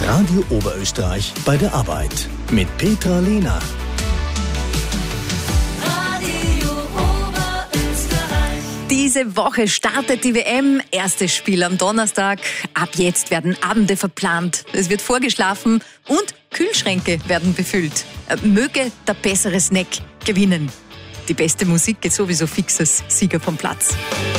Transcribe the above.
Radio Oberösterreich bei der Arbeit mit Petra Lehner. Diese Woche startet die WM, erstes Spiel am Donnerstag. Ab jetzt werden Abende verplant, es wird vorgeschlafen und Kühlschränke werden befüllt. Möge der bessere Snack gewinnen. Die beste Musik geht sowieso fix als Sieger vom Platz.